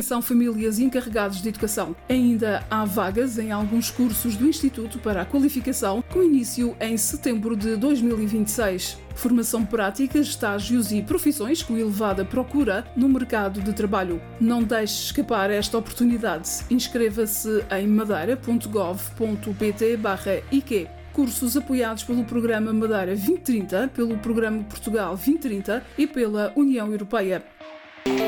Atenção famílias e encarregados de educação. Ainda há vagas em alguns cursos do Instituto para a Qualificação, com início em setembro de 2026. Formação prática, estágios e profissões com elevada procura no mercado de trabalho. Não deixe escapar esta oportunidade. Inscreva-se em madeira.gov.pt/IQ. Cursos apoiados pelo Programa Madeira 2030, pelo Programa Portugal 2030 e pela União Europeia.